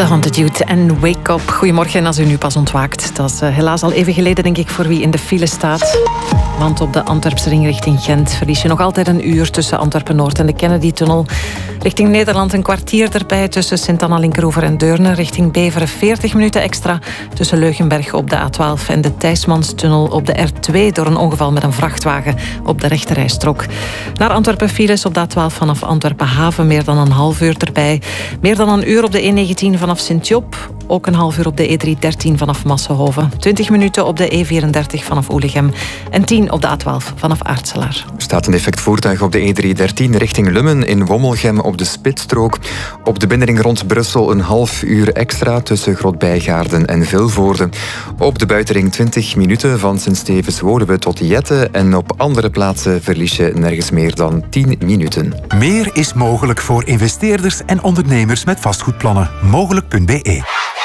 The Haunted Youth en Wake Up. Goedemorgen als u nu pas ontwaakt. Dat is helaas al even geleden, denk ik, voor wie in de file staat. Want op de Antwerpse ring richting Gent verlies je nog altijd een uur tussen Antwerpen-Noord en de Kennedy-tunnel. Richting Nederland een kwartier erbij tussen Sint-Anna-Linkeroever en Deurne. Richting Beveren 40 minuten extra tussen Leugenberg op de A12 en de Thijsmanstunnel op de R2 door een ongeval met een vrachtwagen op de rechterrijstrook. Naar Antwerpen files op de A12 vanaf Antwerpen-Haven meer dan een half uur erbij. Meer dan een uur op de E19 vanaf Sint-Job. Ook een half uur op de E313 vanaf Massenhoven. 20 minuten op de E34 vanaf Oelegem. En 10 op de A12 vanaf Aartselaar. Er staat een defect voertuig op de E313 richting Lummen in Wommelgem op de Spitstrook. Op de binnenring rond Brussel een half uur extra tussen Grootbijgaarden en Vilvoorde. Op de buitenring 20 minuten van Sint-Stevens-Woluwe tot Jette. En op andere plaatsen verlies je nergens meer dan 10 minuten. Meer is mogelijk voor investeerders en ondernemers met vastgoedplannen. Mogelijk.be